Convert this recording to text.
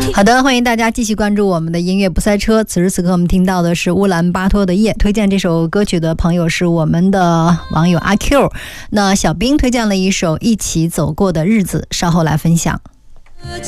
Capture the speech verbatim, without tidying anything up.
好的，欢迎大家继续关注我们的音乐不塞车。此时此刻我们听到的是乌兰巴托的夜，推荐这首歌曲的朋友是我们的网友阿 Q。 那小兵推荐了一首一起走过的日子，稍后来分享。